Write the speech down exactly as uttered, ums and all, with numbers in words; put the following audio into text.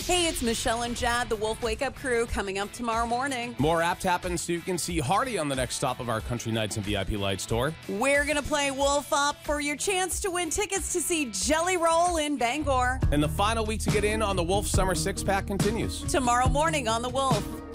Hey, it's Michelle and Jad, the Wolf Wake Up Crew, coming up tomorrow morning. More apt happens so you can see Hardy on the next stop of our Country Nights and V I P Lights tour. We're going to play Wolf Up for your chance to win tickets to see Jelly Roll in Bangor. And the final week to get in on the Wolf Summer Six Pack continues. Tomorrow morning on The Wolf.